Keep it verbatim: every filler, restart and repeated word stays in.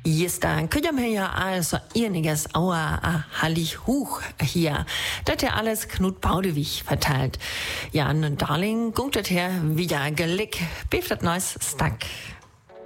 Just da kujam ja also einiges aua a hallig hoch hier. Dat er alles Knut Baudewig verteilt. Ja, und Darling guckt her wieder gelick, beftet neues Stack.